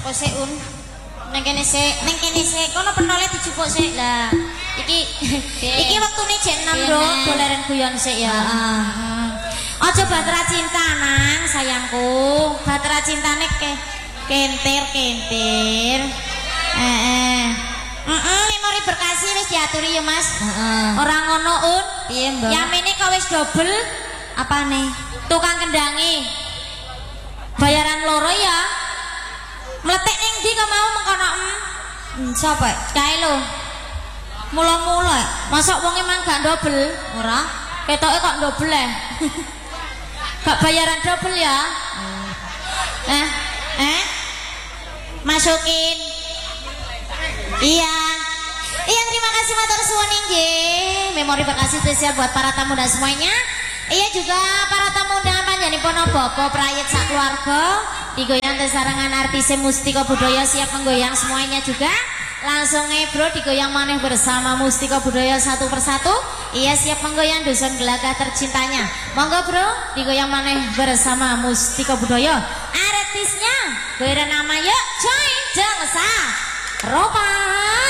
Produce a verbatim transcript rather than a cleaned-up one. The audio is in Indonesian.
Apa sih Un? Neng kene sik, neng kene sik. Kono pentole dijupuk sik lah. Iki iki waktune jam enam, Bro. Doleren guyon sik ya. Heeh. Aja batra cinta nang sayangku. Batra cintane ke kentir-kentir. Heeh. Heeh, memori berkasih wis diaturi ya, Mas. Heeh. Ora ngono, Un. Piye, Mbak? Yamene kok wis double. Apane? Tukang kendangi. Bayaran loro ya. Meletek ning ndi kok mau mengkono em? Hmm, sapa? Kae lho. Mula-mula, masa wonge mang gak double? Ora. Ketoke kok double eh. Gak bayaran double ya? Hmm. Eh, eh. Masukin. Iya. Iya, terima kasih matur suwun nggih. Memori berkasih spesial buat para tamu dan semuanya. Iya juga para tamu undangan panjenengan Bopo Prayit sak keluarga. Digoyang tesarangan artis Mustika Budaya siap menggoyang semuanya juga. Langsung bro digoyang maneh bersama Mustika Budaya satu persatu. Iya siap menggoyang dusun gelagah tercintanya. Monggo bro digoyang maneh bersama Mustika Budaya. Artisnya bernama yuk join Jengsa Ropa.